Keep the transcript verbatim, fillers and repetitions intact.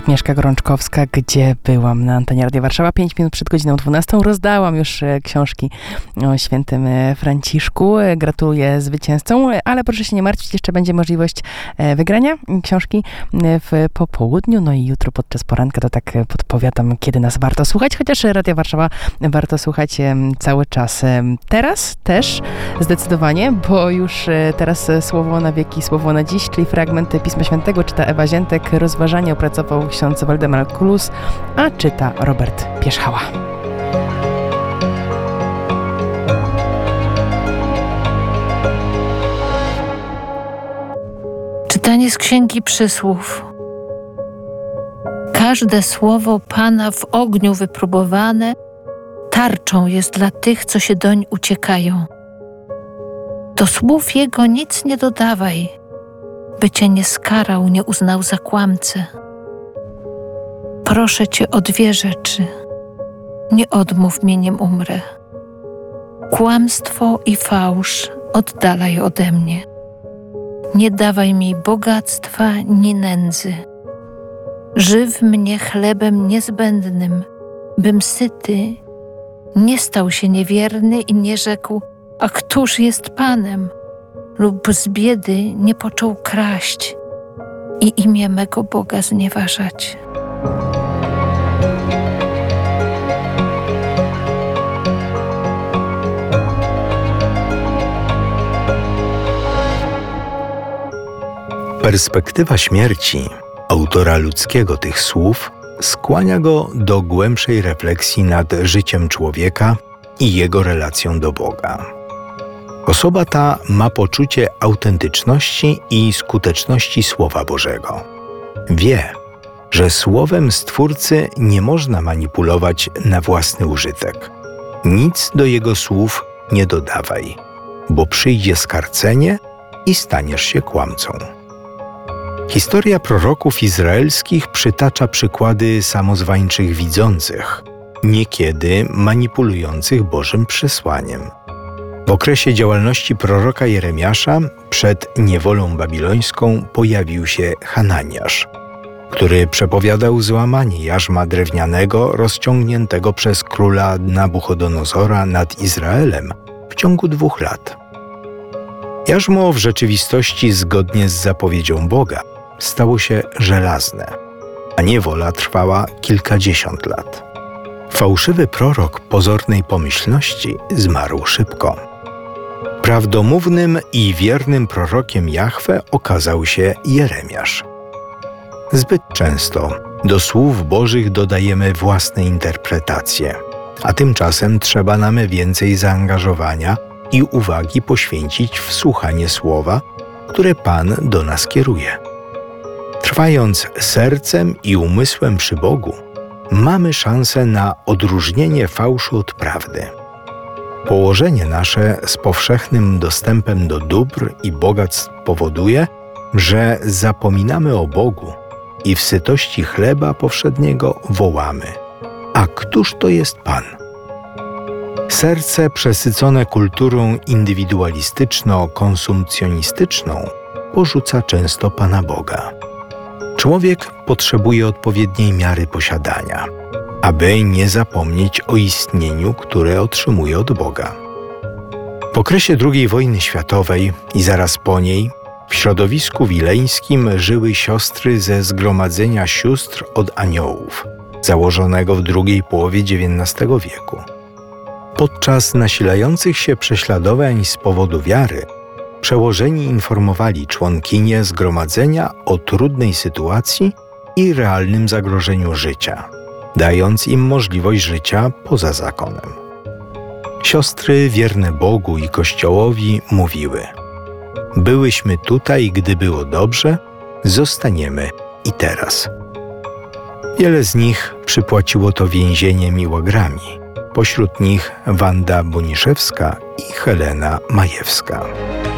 Agnieszka Gorączkowska, gdzie byłam na antenie Radia Warszawa. Pięć minut przed godziną dwunastą rozdałam już książki o świętym Franciszku. Gratuluję zwycięzcom, ale proszę się nie martwić, jeszcze będzie możliwość wygrania książki w popołudniu, no i jutro podczas poranka to tak podpowiadam, kiedy nas warto słuchać, chociaż Radia Warszawa warto słuchać cały czas. Teraz też zdecydowanie, bo już teraz słowo na wieki, słowo na dziś, czyli fragmenty Pisma Świętego czyta Ewa Ziętek, rozważanie opracował ksiądz Waldemar Klus, a czyta Robert Pierzchała. Czytanie z Księgi Przysłów. Każde słowo Pana w ogniu wypróbowane tarczą jest dla tych, co się doń uciekają. Do słów Jego nic nie dodawaj, by Cię nie skarał, nie uznał za kłamcę. Proszę Cię o dwie rzeczy. Nie odmów mnie, nim umrę. Kłamstwo i fałsz oddalaj ode mnie. Nie dawaj mi bogactwa ni nędzy. Żyw mnie chlebem niezbędnym, bym syty nie stał się niewierny i nie rzekł, a któż jest Panem? Lub z biedy nie począł kraść i imię mego Boga znieważać. Perspektywa śmierci autora ludzkiego tych słów skłania go do głębszej refleksji nad życiem człowieka i jego relacją do Boga. Osoba ta ma poczucie autentyczności i skuteczności Słowa Bożego. Wie, że Słowem Stwórcy nie można manipulować na własny użytek. Nic do Jego słów nie dodawaj, bo przyjdzie skarcenie i staniesz się kłamcą. Historia proroków izraelskich przytacza przykłady samozwańczych widzących, niekiedy manipulujących Bożym przesłaniem. W okresie działalności proroka Jeremiasza przed niewolą babilońską pojawił się Hananiasz, który przepowiadał złamanie jarzma drewnianego rozciągniętego przez króla Nabuchodonozora nad Izraelem w ciągu dwóch lat. Jarzmo w rzeczywistości, zgodnie z zapowiedzią Boga, stało się żelazne, a niewola trwała kilkadziesiąt lat. Fałszywy prorok pozornej pomyślności zmarł szybko. Prawdomównym i wiernym prorokiem Jahwe okazał się Jeremiasz. Zbyt często do słów Bożych dodajemy własne interpretacje, a tymczasem trzeba nam więcej zaangażowania i uwagi poświęcić w słuchanie słowa, które Pan do nas kieruje. Trwając sercem i umysłem przy Bogu, mamy szansę na odróżnienie fałszu od prawdy. Położenie nasze z powszechnym dostępem do dóbr i bogactw powoduje, że zapominamy o Bogu i w sytości chleba powszedniego wołamy: a któż to jest Pan? Serce przesycone kulturą indywidualistyczno-konsumpcjonistyczną porzuca często Pana Boga. Człowiek potrzebuje odpowiedniej miary posiadania, aby nie zapomnieć o istnieniu, które otrzymuje od Boga. W okresie drugiej wojny światowej i zaraz po niej w środowisku wileńskim żyły siostry ze Zgromadzenia Sióstr od Aniołów, założonego w drugiej połowie dziewiętnastego wieku. Podczas nasilających się prześladowań z powodu wiary, przełożeni informowali członkinie zgromadzenia o trudnej sytuacji i realnym zagrożeniu życia, dając im możliwość życia poza zakonem. Siostry wierne Bogu i Kościołowi mówiły: byłyśmy tutaj, gdy było dobrze, zostaniemy i teraz. Wiele z nich przypłaciło to więzieniem i łagrami, pośród nich Wanda Boniszewska i Helena Majewska.